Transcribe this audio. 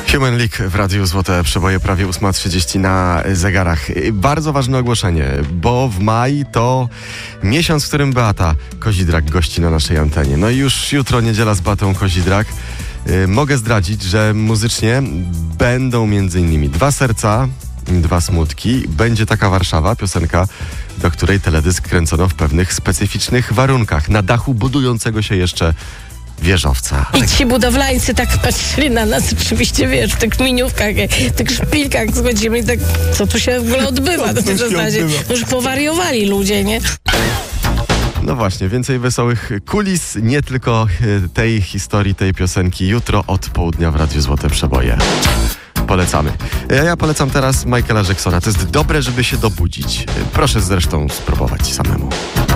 Human League w Radiu Złote Przeboje, prawie 8:30 na zegarach. Bardzo ważne ogłoszenie, bo w maj to miesiąc, w którym Beata Kozidrak gości na naszej antenie. No i już jutro niedziela z Beatą Kozidrak. Mogę zdradzić, że muzycznie będą m.in. Dwa serca, dwa smutki. Będzie taka Warszawa, piosenka, do której teledysk kręcono w pewnych specyficznych warunkach. Na dachu budującego się jeszcze wieżowca. I ci budowlańcy tak patrzyli na nas, oczywiście, wiesz, w tych miniówkach, w tych szpilkach schodzimy i tak, co tu się w ogóle odbywa? W zasadzie już powariowali ludzie, nie? No właśnie, więcej wesołych kulis, nie tylko tej historii, tej piosenki jutro od południa w Radiu Złote Przeboje. Polecamy. Ja polecam teraz Michaela Jacksona. To jest dobre, żeby się dobudzić. Proszę zresztą spróbować samemu.